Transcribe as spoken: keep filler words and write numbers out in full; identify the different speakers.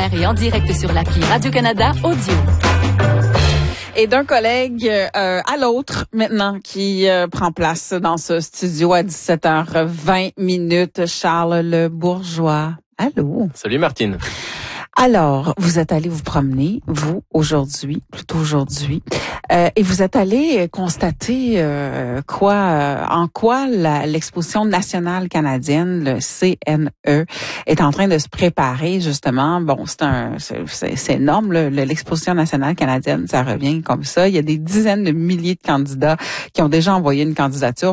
Speaker 1: mer et en direct sur l'appli Radio-Canada Audio.
Speaker 2: Et d'un collègue euh, à l'autre maintenant qui euh, prend place dans ce studio à dix-sept heures vingt minutes, Charles Le Bourgeois. Allô?
Speaker 3: Salut Martine.
Speaker 2: Alors, vous êtes allé vous promener, vous, aujourd'hui, plutôt aujourd'hui, euh, et vous êtes allé constater euh, quoi, euh, en quoi la, l'exposition nationale canadienne, le C N E, est en train de se préparer, justement. Bon, c'est un, c'est, c'est, c'est énorme, là, l'exposition nationale canadienne, ça revient comme ça. Il y a des dizaines de milliers de candidats qui ont déjà envoyé une candidature